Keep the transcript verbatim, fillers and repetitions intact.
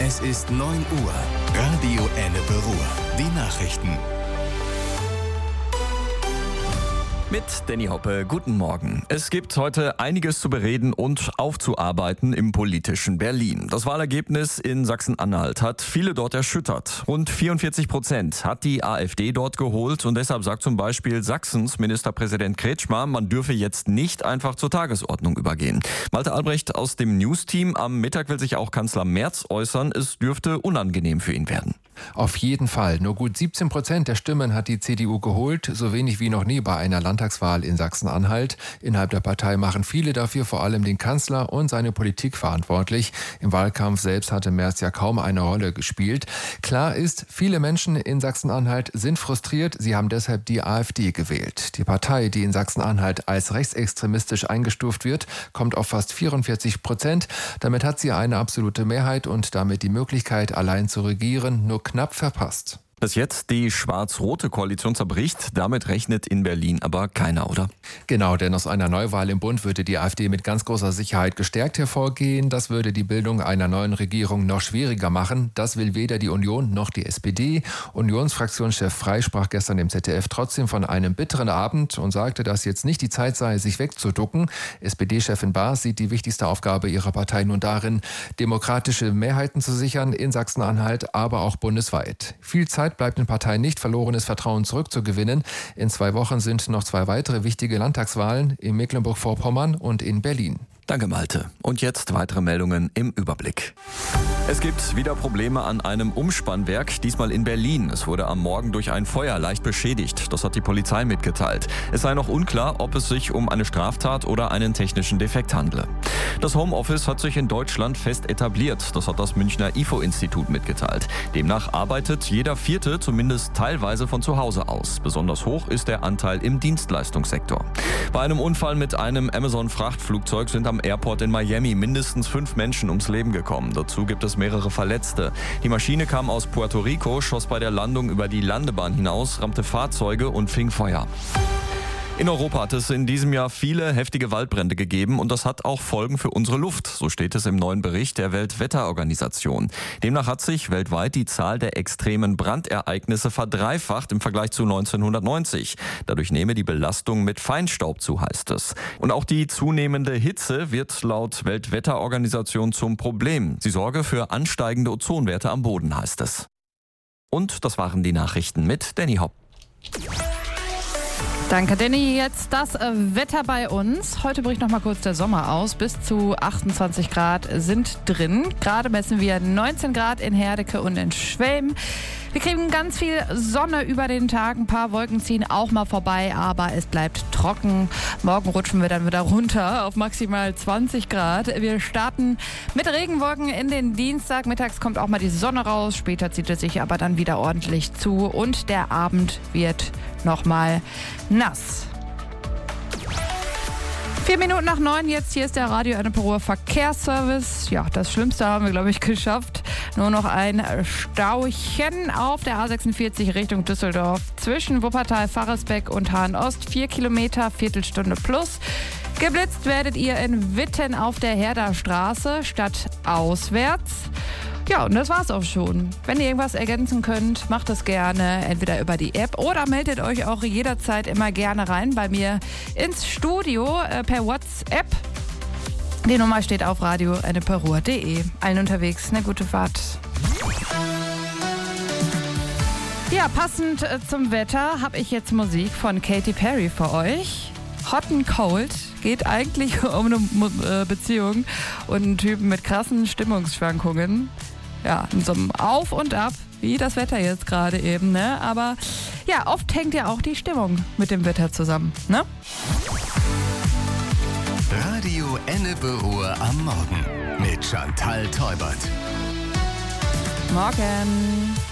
Es ist neun Uhr. Radio Ennepe Ruhr. Die Nachrichten. Mit Danny Hoppe, guten Morgen. Es gibt heute einiges zu bereden und aufzuarbeiten im politischen Berlin. Das Wahlergebnis in Sachsen-Anhalt hat viele dort erschüttert. Rund vierundvierzig Prozent hat die AfD dort geholt und deshalb sagt zum Beispiel Sachsens Ministerpräsident Kretschmer, man dürfe jetzt nicht einfach zur Tagesordnung übergehen. Malte Albrecht aus dem News-Team. Am Mittag will sich auch Kanzler Merz äußern. Es dürfte unangenehm für ihn werden. Auf jeden Fall. Nur gut siebzehn Prozent der Stimmen hat die C D U geholt, so wenig wie noch nie bei einer Landtagswahl in Sachsen-Anhalt. Innerhalb der Partei machen viele dafür vor allem den Kanzler und seine Politik verantwortlich. Im Wahlkampf selbst hatte Merz ja kaum eine Rolle gespielt. Klar ist, viele Menschen in Sachsen-Anhalt sind frustriert. Sie haben deshalb die AfD gewählt. Die Partei, die in Sachsen-Anhalt als rechtsextremistisch eingestuft wird, kommt auf fast vierundvierzig Prozent. Damit hat sie eine absolute Mehrheit und damit die Möglichkeit, allein zu regieren, nur knapp verpasst. Dass jetzt die schwarz-rote Koalition zerbricht, damit rechnet in Berlin aber keiner, oder? Genau, denn aus einer Neuwahl im Bund würde die AfD mit ganz großer Sicherheit gestärkt hervorgehen. Das würde die Bildung einer neuen Regierung noch schwieriger machen. Das will weder die Union noch die S P D. Unionsfraktionschef Frey sprach gestern im Z D F trotzdem von einem bitteren Abend und sagte, dass jetzt nicht die Zeit sei, sich wegzuducken. S P D-Chefin Baas sieht die wichtigste Aufgabe ihrer Partei nun darin, demokratische Mehrheiten zu sichern in Sachsen-Anhalt, aber auch bundesweit. Viel Zeit bleibt den Parteien nicht, verlorenes Vertrauen zurückzugewinnen. In zwei Wochen sind noch zwei weitere wichtige Landtagswahlen in Mecklenburg-Vorpommern und in Berlin. Danke, Malte. Und jetzt weitere Meldungen im Überblick. Es gibt wieder Probleme an einem Umspannwerk, diesmal in Berlin. Es wurde am Morgen durch ein Feuer leicht beschädigt. Das hat die Polizei mitgeteilt. Es sei noch unklar, ob es sich um eine Straftat oder einen technischen Defekt handle. Das Homeoffice hat sich in Deutschland fest etabliert. Das hat das Münchner I F O-Institut mitgeteilt. Demnach arbeitet jeder Vierte zumindest teilweise von zu Hause aus. Besonders hoch ist der Anteil im Dienstleistungssektor. Bei einem Unfall mit einem Amazon-Frachtflugzeug sind am Airport in Miami mindestens fünf Menschen ums Leben gekommen. Dazu gibt es mehrere Verletzte. Die Maschine kam aus Puerto Rico, schoss bei der Landung über die Landebahn hinaus, rammte Fahrzeuge und fing Feuer. In Europa hat es in diesem Jahr viele heftige Waldbrände gegeben und das hat auch Folgen für unsere Luft. So steht es im neuen Bericht der Weltwetterorganisation. Demnach hat sich weltweit die Zahl der extremen Brandereignisse verdreifacht im Vergleich zu neunzehnhundertneunzig. Dadurch nehme die Belastung mit Feinstaub zu, heißt es. Und auch die zunehmende Hitze wird laut Weltwetterorganisation zum Problem. Sie sorge für ansteigende Ozonwerte am Boden, heißt es. Und das waren die Nachrichten mit Danny Hopp. Danke, Danny. Jetzt das Wetter bei uns. Heute bricht noch mal kurz der Sommer aus. Bis zu achtundzwanzig Grad sind drin. Gerade messen wir neunzehn Grad in Herdecke und in Schwelm. Wir kriegen ganz viel Sonne über den Tag. Ein paar Wolken ziehen auch mal vorbei, aber es bleibt trocken. Morgen rutschen wir dann wieder runter auf maximal zwanzig Grad. Wir starten mit Regenwolken in den Dienstag. Mittags kommt auch mal die Sonne raus. Später zieht es sich aber dann wieder ordentlich zu. Und der Abend wird noch mal nass. Vier Minuten nach neun, jetzt hier ist der Radio Ennepe Ruhr Verkehrsservice. Ja, das Schlimmste haben wir, glaube ich, geschafft. Nur noch ein Stauchen auf der A sechsundvierzig Richtung Düsseldorf zwischen Wuppertal, Varresbeck und Hahn-Ost. Vier Kilometer, Viertelstunde plus. Geblitzt werdet ihr in Witten auf der Herderstraße statt auswärts. Ja, und das war's auch schon. Wenn ihr irgendwas ergänzen könnt, macht das gerne, entweder über die App oder meldet euch auch jederzeit immer gerne rein bei mir ins Studio äh, per WhatsApp. Die Nummer steht auf radio ennepe ruhr punkt de. Allen unterwegs eine gute Fahrt. Ja, passend äh, zum Wetter habe ich jetzt Musik von Katy Perry für euch. Hot and Cold geht eigentlich um eine äh, Beziehung und einen Typen mit krassen Stimmungsschwankungen. Ja, in so einem Auf und Ab, wie das Wetter jetzt gerade eben, ne? Aber ja, oft hängt ja auch die Stimmung mit dem Wetter zusammen, ne? Radio Ennepe Ruhr am Morgen mit Chantal Teubert. Morgen.